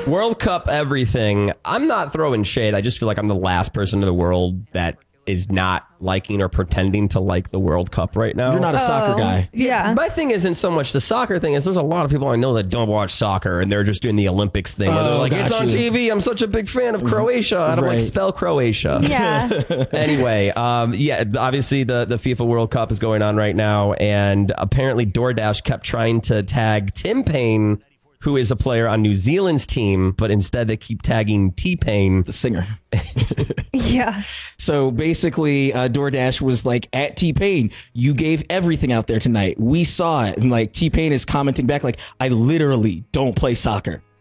World Cup, everything. I'm not throwing shade. I just feel like I'm the last person in the world that is not liking or pretending to like the World Cup right now. You're not a soccer guy. Yeah. My thing isn't so much the soccer thing. Is there's a lot of people I know that don't watch soccer and they're just doing the Olympics thing. Where they're like, it's on TV. I'm such a big fan of Croatia. I don't like spell Croatia. Yeah. Anyway, obviously the FIFA World Cup is going on right now, and apparently DoorDash kept trying to tag Tim Payne, who is a player on New Zealand's team, but instead they keep tagging T-Pain, The singer. Yeah. So basically, DoorDash was like, at T-Pain, you gave everything out there tonight. We saw it. And like T-Pain is commenting back like, I literally don't play soccer.